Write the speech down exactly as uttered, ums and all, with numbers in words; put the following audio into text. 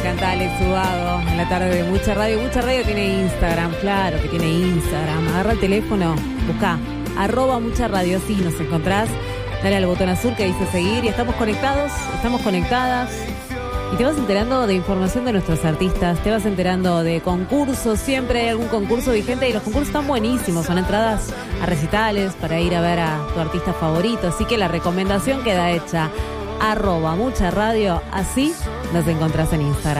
Canta Alex Ubago en la tarde de Mucha Radio. Mucha Radio tiene Instagram, claro que tiene Instagram. Agarra el teléfono, busca arroba Mucha Radio, así nos encontrás. Dale al botón azul que dice seguir y estamos conectados, estamos conectadas. Y te vas enterando de información de nuestros artistas, te vas enterando de concursos, siempre hay algún concurso vigente y los concursos están buenísimos, son entradas a recitales para ir a ver a tu artista favorito, así que la recomendación queda hecha, arroba Mucha Radio, así nos encontrás en Instagram.